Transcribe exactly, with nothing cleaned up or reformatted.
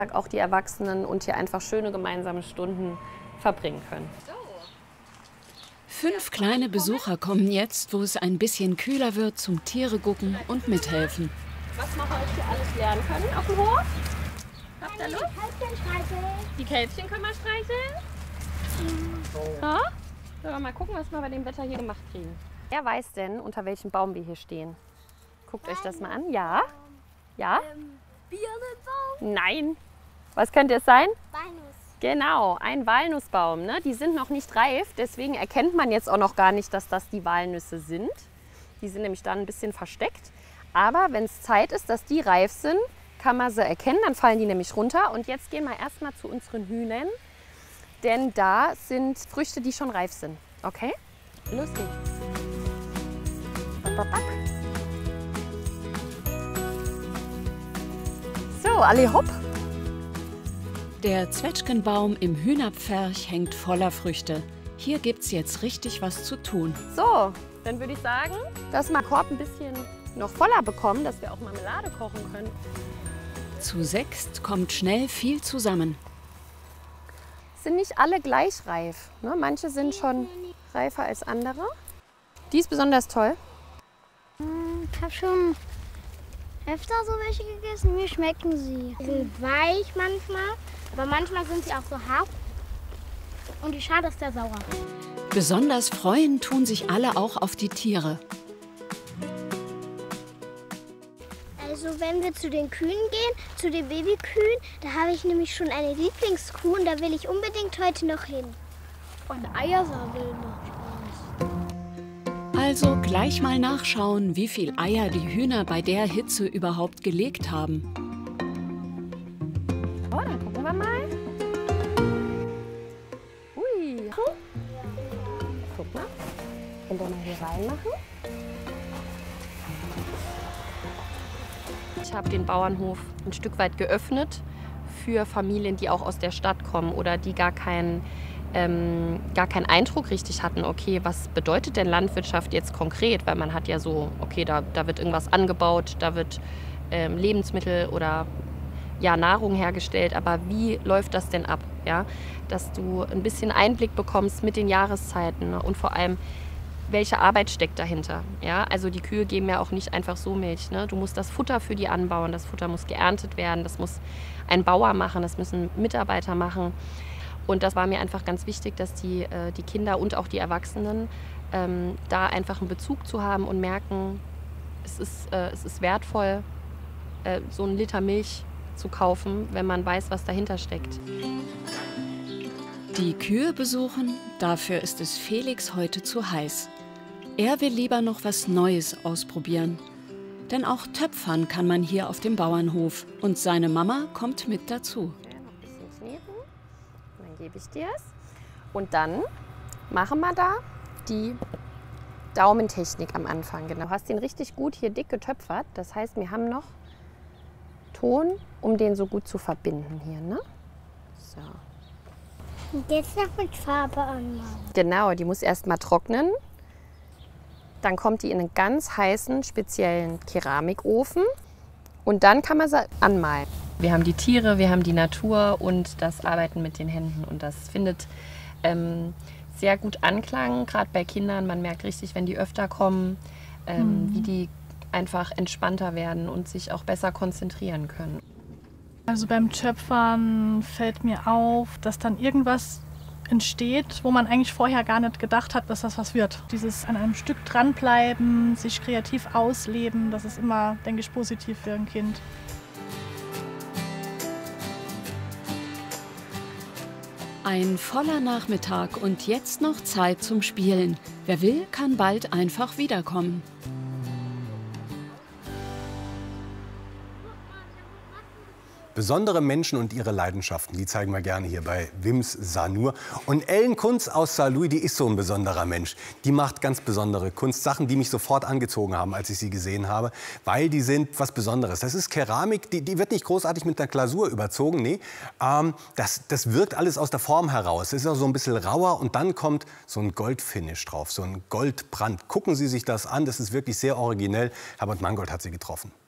auch die Erwachsenen und hier einfach schöne gemeinsame Stunden verbringen können. Fünf kleine Besucher kommen jetzt, wo es ein bisschen kühler wird, zum Tiere gucken und mithelfen. Was wir heute hier alles lernen können auf dem Hof? Habt ihr Lust? Die Kälbchen können wir streicheln. Ja? Sollen wir mal gucken, was wir bei dem Wetter hier gemacht kriegen. Wer weiß denn, unter welchem Baum wir hier stehen? Guckt euch das mal an. Ja? Ja? Ähm, Birnenbaum? Nein. Was könnte es sein? Walnuss. Genau, ein Walnussbaum. Ne? Die sind noch nicht reif, deswegen erkennt man jetzt auch noch gar nicht, dass das die Walnüsse sind. Die sind nämlich dann ein bisschen versteckt. Aber wenn es Zeit ist, dass die reif sind, kann man sie erkennen, dann fallen die nämlich runter. Und jetzt gehen wir erstmal zu unseren Hühnern, denn da sind Früchte, die schon reif sind. Okay? Los geht's. So, alle hopp. Der Zwetschgenbaum im Hühnerpferch hängt voller Früchte. Hier gibt's jetzt richtig was zu tun. So, dann würde ich sagen, dass wir den Korb ein bisschen noch voller bekommen, dass wir auch Marmelade kochen können. Zu sechst kommt schnell viel zusammen. Sind nicht alle gleich reif. Ne? Manche sind schon reifer als andere. Die ist besonders toll. Ich habe schon öfter so welche gegessen. Mir schmecken sie. Sie sind weich manchmal, aber manchmal sind sie auch so hart. Und die Schale ist sehr sauer. Besonders freuen tun sich alle auch auf die Tiere. Also wenn wir zu den Kühen gehen, zu den Babykühen, da habe ich nämlich schon eine Lieblingskuh und da will ich unbedingt heute noch hin. Und Eier sammeln noch Spaß. Also gleich mal nachschauen, wie viel Eier die Hühner bei der Hitze überhaupt gelegt haben. Oh, dann gucken wir mal. Ui. Guck mal. Könnt ihr mal hier reinmachen? Ich habe den Bauernhof ein Stück weit geöffnet für Familien, die auch aus der Stadt kommen oder die gar keinen, ähm, gar keinen Eindruck richtig hatten, okay, was bedeutet denn Landwirtschaft jetzt konkret? Weil man hat ja so, okay, da, da wird irgendwas angebaut, da wird ähm, Lebensmittel oder ja, Nahrung hergestellt, aber wie läuft das denn ab? Ja? Dass du ein bisschen Einblick bekommst mit den Jahreszeiten, ne? Und vor allem, welche Arbeit steckt dahinter? Ja, also die Kühe geben ja auch nicht einfach so Milch. Ne? Du musst das Futter für die anbauen, das Futter muss geerntet werden, das muss ein Bauer machen, das müssen Mitarbeiter machen. Und das war mir einfach ganz wichtig, dass die, äh, die Kinder und auch die Erwachsenen ähm, da einfach einen Bezug zu haben und merken, es ist, äh, es ist wertvoll, äh, so einen Liter Milch zu kaufen, wenn man weiß, was dahinter steckt. Die Kühe besuchen, dafür ist es Felix heute zu heiß. Er will lieber noch was Neues ausprobieren. Denn auch töpfern kann man hier auf dem Bauernhof. Und seine Mama kommt mit dazu. Ja, noch ein bisschen kneten. Dann gebe ich dir es. Und dann machen wir da die Daumentechnik am Anfang. Genau. Du hast den richtig gut hier dick getöpfert. Das heißt, wir haben noch Ton, um den so gut zu verbinden hier. Ne? So. Und jetzt noch mit Farbe anmalen. Genau, die muss erst mal trocknen. Dann kommt die in einen ganz heißen, speziellen Keramikofen. Und dann kann man sie anmalen. Wir haben die Tiere, wir haben die Natur und das Arbeiten mit den Händen. Und das findet ähm, sehr gut Anklang, gerade bei Kindern. Man merkt richtig, wenn die öfter kommen, ähm, mhm. wie die einfach entspannter werden und sich auch besser konzentrieren können. Also beim Töpfern fällt mir auf, dass dann irgendwas entsteht, wo man eigentlich vorher gar nicht gedacht hat, dass das was wird. Dieses an einem Stück dranbleiben, sich kreativ ausleben, das ist immer, denke ich, positiv für ein Kind. Ein voller Nachmittag und jetzt noch Zeit zum Spielen. Wer will, kann bald einfach wiederkommen. Besondere Menschen und ihre Leidenschaften, die zeigen wir gerne hier bei Wims Sanur. Und Ellen Kunz aus Saarlouis, die ist so ein besonderer Mensch. Die macht ganz besondere Kunst, Sachen, die mich sofort angezogen haben, als ich sie gesehen habe, weil die sind was Besonderes. Das ist Keramik, die, die wird nicht großartig mit einer Glasur überzogen, nee. Ähm, das, das wirkt alles aus der Form heraus. Es ist auch so ein bisschen rauer und dann kommt so ein Goldfinish drauf, so ein Goldbrand. Gucken Sie sich das an, das ist wirklich sehr originell. Herbert Mangold hat sie getroffen.